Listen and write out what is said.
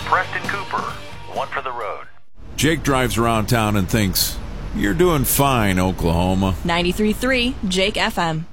Preston Cooper, one for the road. Jake drives around town and thinks, "You're doing fine, Oklahoma." 93.3 Jake FM.